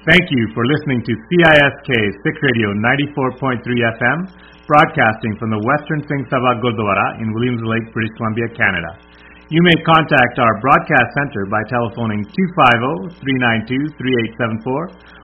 Thank you for listening to CISK Sikh Radio 94.3 FM, broadcasting from the Western Singh Sabha Gurdwara in Williams Lake, British Columbia, Canada. You may contact our broadcast center by telephoning